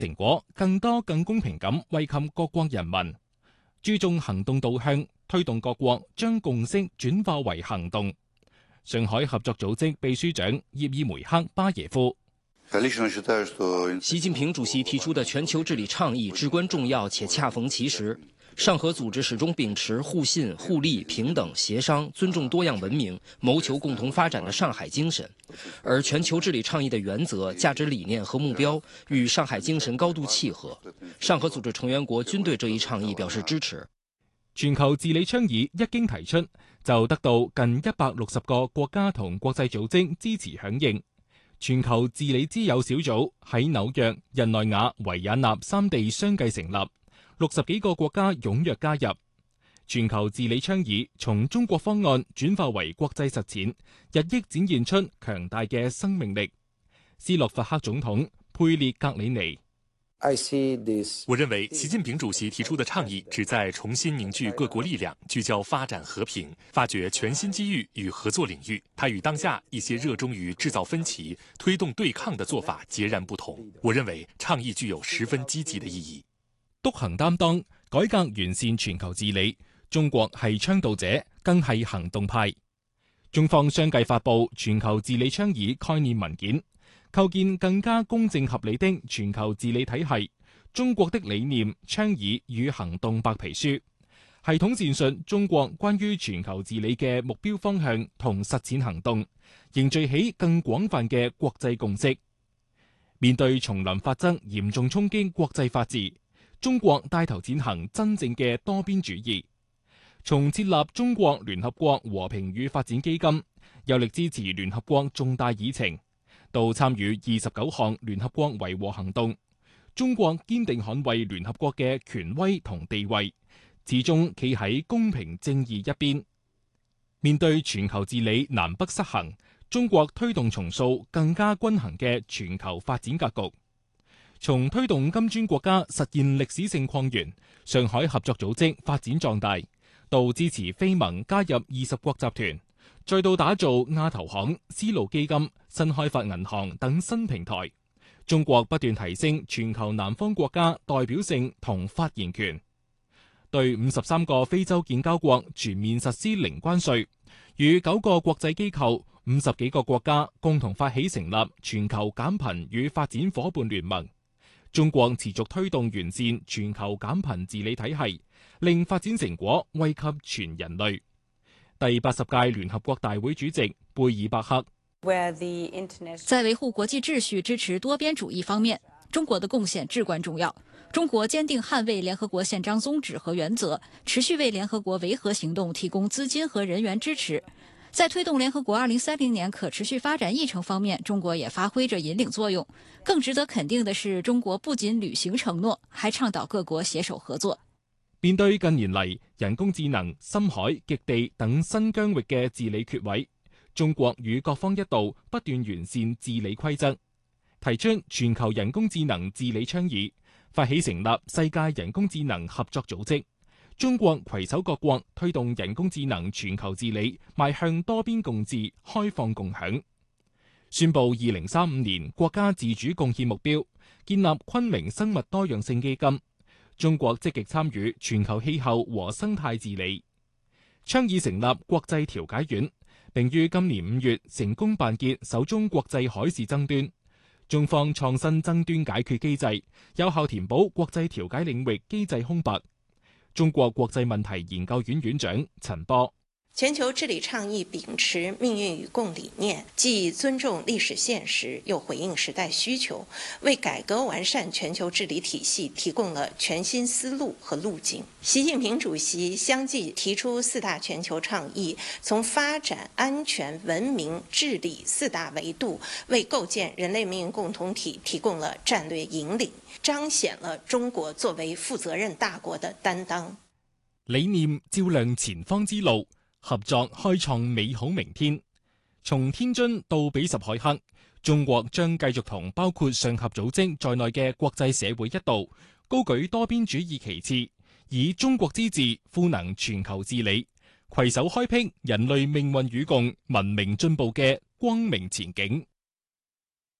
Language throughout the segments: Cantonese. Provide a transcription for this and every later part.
成果更多更公平咁惠及各國人民，注重行動導向，推動各國將共識轉化為行動。上海合作組織秘書長葉爾梅克巴耶夫： 習近平主席提出的全球治理倡議至關重要且恰逢其時。上合組織始終秉持互信、互利、平等、協商、尊重多樣文明、謀求共同發展的上海精神，而全球治理倡議的原則、價值理念和目標與上海精神高度契合。上合組織成員國均對這一倡議表示支持。 全球治理倡議一經提出，就得到近160個國家同國際組織支持響應。全球治理之友小組喺紐約、日內瓦、維也納3地相繼成立。60幾個國家踴躍加入。全球治理倡議從中國方案轉化為國際實踐，日益展現出強大嘅生命力。斯洛伐克總統佩列格里尼： 我認為習近平主席提出的倡議旨在重新凝聚各國力量，聚焦發展和平，發掘全新機遇與合作領域。它與當下一些熱衷於製造分歧、推動對抗的做法截然不同。我認為倡議具有十分積極的意義。 督行擔當，改革完善全球治理，中國係倡導者，更係行動派。中方相繼發布全球治理倡議概念文件，構建更加公正合理的全球治理體系。中國的理念、倡議與行動白皮書，系統闡述中國關於全球治理嘅目標方向同實踐行動，凝聚起更廣泛嘅國際共識。面對叢林法則嚴重衝擊國際法治，中國帶頭踐行真正嘅多邊主義，從設立中國聯合國和平與發展基金，有力支持聯合國重大議程，到參與29項聯合國維和行動，中國堅定捍衛聯合國嘅權威同地位，始終企喺公平正義一邊。面對全球治理南北失衡，中國推動重塑更加均衡嘅全球發展格局。從推動金磚國家實現歷史性擴員，上海合作組織發展壯大，到支持非盟加入20國集團，再到打造亞投行、絲路基金、新開發銀行等新平台，中國不斷提升全球南方國家代表性同發言權，對53個非洲建交國全面實施零關稅，與9個國際機構、50幾個國家共同發起成立全球減貧與發展伙伴聯盟。中國持續推動完善全球減貧治理體系，令發展成果惠及全人類。第80屆聯合國大會主席貝爾伯克： 在維護國際秩序、支持多邊主義方面，中國的貢獻至關重要。中國堅定捍衛聯合國憲章宗旨和原則，持續為聯合國維和行動提供資金和人員支持。在推動聯合國2030年可持續發展議程方面，中國也發揮着引領作用。更值得肯定的是，中國不僅履行承諾，還倡導各國攜手合作。 面對近年嚟人工智能、深海、極地等新疆域嘅治理缺位，中國與各方一道不斷完善治理規則，提出全球人工智能治理倡議，發起成立世界人工智能合作組織。中國攜手各國推動人工智能全球治理，邁向多邊共治、開放共享。宣布2035年國家自主貢獻目標，建立昆明生物多樣性基金。中國積極參與全球氣候和生態治理，倡議成立國際調解院，並於今年5月成功辦結首宗國際海事爭端。中方創新爭端解決機制，有效填補國際調解領域機制空白。中國國際問題研究院院長陳波： 全球治理倡議秉持命運與共理念，既尊重歷史現實，又回應時代需求，為改革完善全球治理體系提供了全新思路和路徑。習近平主席相繼提出4大全球倡議，從發展、安全、文明、治理4大維度，為構建人類命運共同體提供了戰略引領，彰顯了中國作為負責任大國的擔當。 理念照亮前方之路，合作開創美好明天。從天津到比什凱克，中國將繼續同包括上合組織在內嘅國際社會一道，高舉多邊主義旗幟，以中國之智賦能全球治理，攜手開闢人類命運與共、文明進步嘅光明前景。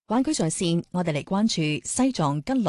灣區在線，我哋嚟關注西藏吉